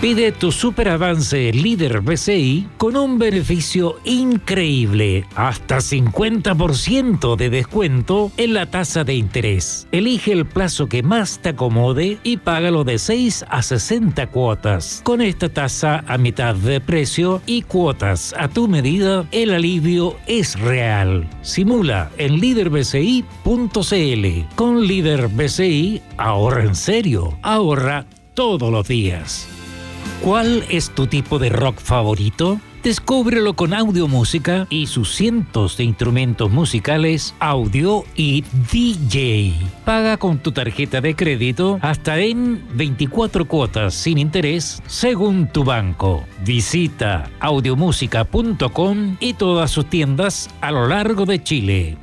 Pide tu super avance líder BCI con un beneficio increíble, hasta 50% de descuento en la tasa de interés. Elige el plazo que más te acomode y págalo de 6 a 60 cuotas. Con esta tasa a mitad de precio y cuotas a tu medida, el alivio es real. Simula en liderbci.cl. Con Líder BCI, ahorra en serio, ahorra todos los días. ¿Cuál es tu tipo de rock favorito? Descúbrelo con Audiomúsica y sus cientos de instrumentos musicales, audio y DJ. Paga con tu tarjeta de crédito hasta en 24 cuotas sin interés según tu banco. Visita audiomusica.com y todas sus tiendas a lo largo de Chile.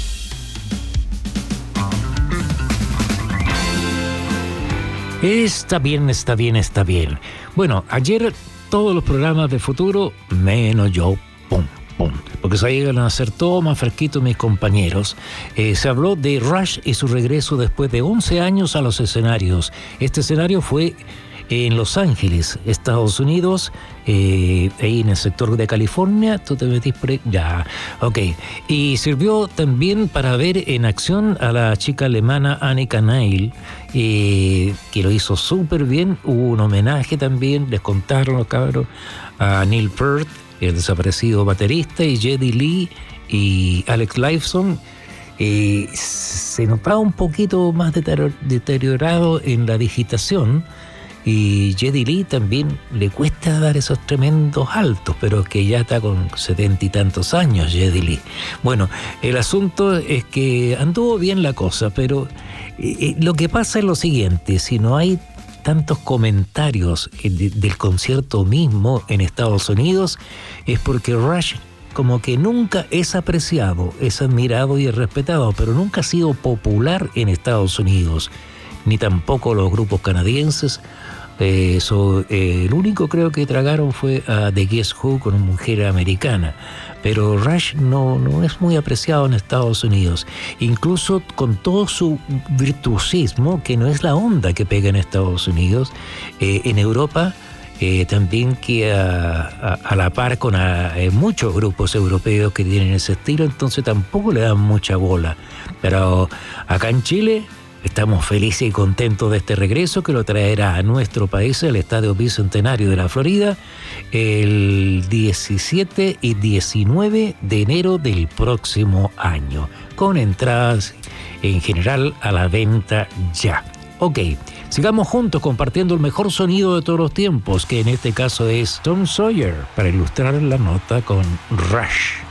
Está bien. Bueno, ayer todos los programas de futuro, menos yo, porque se llegan a hacer todo más fresquito mis compañeros. Se habló de Rush y su regreso después de 11 años a los escenarios. Este escenario fue en Los Ángeles, Estados Unidos, ahí en el sector de California. Tú te metís por ahí, ya, ok. Y sirvió también para ver en acción a la chica alemana Annika Neil, que lo hizo súper bien. Hubo un homenaje también, les contaron los cabros, a Neil Peart, el desaparecido baterista, y Geddy Lee y Alex Lifeson. Se notaba un poquito más deteriorado en la digitación. Y Geddy Lee también le cuesta dar esos tremendos altos, pero que ya está con 70 y tantos años Geddy Lee. Bueno, el asunto es que anduvo bien la cosa, pero lo que pasa es lo siguiente: si no hay tantos comentarios del concierto mismo en Estados Unidos, es porque Rush como que nunca es apreciado, es admirado y es respetado, pero nunca ha sido popular en Estados Unidos, ni tampoco los grupos canadienses. El único creo que tragaron fue a The Guess Who con una mujer americana, pero Rush no es muy apreciado en Estados Unidos, incluso con todo su virtuosismo, que no es la onda que pega en Estados Unidos. En Europa también que a la par con muchos grupos europeos que tienen ese estilo, entonces tampoco le dan mucha bola. Pero acá en Chile estamos felices y contentos de este regreso, que lo traerá a nuestro país el Estadio Bicentenario de la Florida el 17 y 19 de enero del próximo año, con entradas en general a la venta ya. Ok, sigamos juntos compartiendo el mejor sonido de todos los tiempos, que en este caso es Tom Sawyer, para ilustrar la nota con Rush.